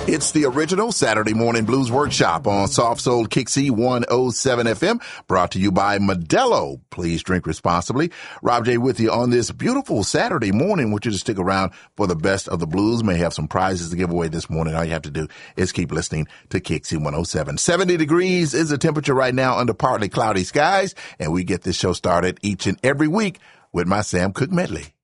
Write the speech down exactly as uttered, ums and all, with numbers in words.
It's the original Saturday Morning Blues Workshop on Soft Soul Kixie one oh seven F M, brought to you by Modelo. Please drink responsibly. Rob J with you on this beautiful Saturday morning. Want you to stick around for the best of the blues. May have some prizes to give away this morning. All you have to do is keep listening to Kixie one oh seven. seventy degrees is the temperature right now under partly cloudy skies, and we get this show started each and every week with my Sam Cooke medley.